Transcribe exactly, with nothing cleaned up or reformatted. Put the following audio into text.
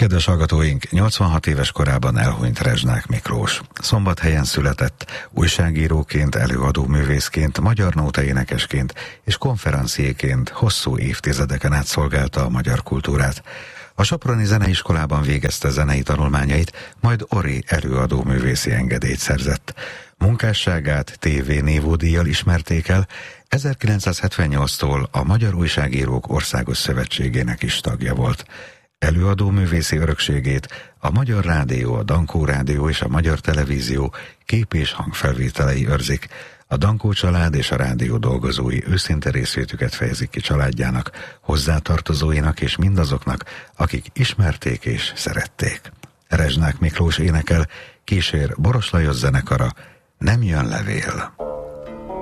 Kedves hallgatóink, nyolcvanhat éves korában elhunyt Rezsnák Miklós. Szombathelyen született, újságíróként, előadó művészként, magyar nóta énekesként és konferenciéként hosszú évtizedeken át szolgálta a magyar kultúrát. A soproni zeneiskolában végezte zenei tanulmányait, majd Ori előadó művészi engedélyt szerzett. Munkásságát té vé névódíjjal ismerték el, ezerkilencszázhetvennyolctól a Magyar Újságírók Országos Szövetségének is tagja volt. Előadó művészi örökségét a Magyar Rádió, a Dankó Rádió és a Magyar Televízió kép- és hangfelvételei őrzik. A Dankó család és a rádió dolgozói őszinte részvétüket fejezik ki családjának, hozzátartozóinak és mindazoknak, akik ismerték és szerették. Rezsnák Miklós énekel, kísér Boros Lajos zenekara, Nem jön levél.